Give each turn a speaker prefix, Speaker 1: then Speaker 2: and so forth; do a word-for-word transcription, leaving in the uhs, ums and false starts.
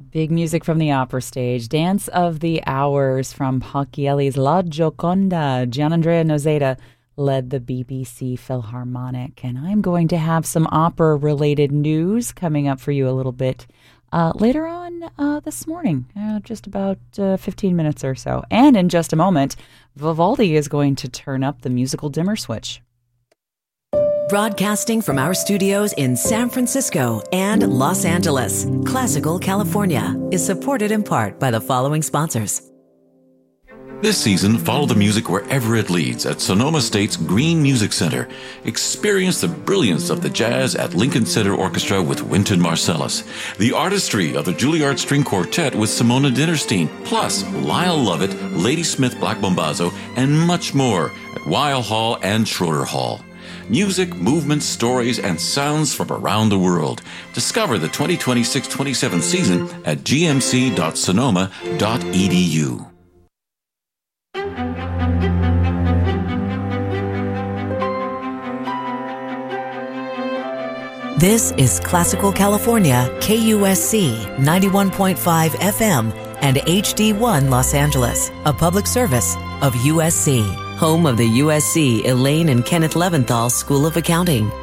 Speaker 1: Big music from the opera stage. Dance of the Hours from Paglielli's La Gioconda. Gianandrea Nozeda led the B B C Philharmonic. And I'm going to have some opera-related news coming up for you a little bit uh, later on uh, this morning, uh, just about uh, fifteen minutes or so. And in just a moment, Vivaldi is going to turn up the musical dimmer switch.
Speaker 2: Broadcasting from our studios in San Francisco and Los Angeles, Classical California is supported in part by the following sponsors.
Speaker 3: This season, follow the music wherever it leads at Sonoma State's Green Music Center. Experience the brilliance of the jazz at Lincoln Center Orchestra with Wynton Marsalis, the artistry of the Juilliard String Quartet with Simona Dinnerstein, plus Lyle Lovett, Lady Smith Black Bombazzo, and much more at Weill Hall and Schroeder Hall. Music, movements, stories, and sounds from around the world. Discover the twenty twenty-six twenty-seven season at g m c dot sonoma dot e d u.
Speaker 2: This is Classical California, K U S C ninety-one point five F M and H D one Los Angeles, a public service of U S C, home of the U S C Elaine and Kenneth Leventhal School of Accounting.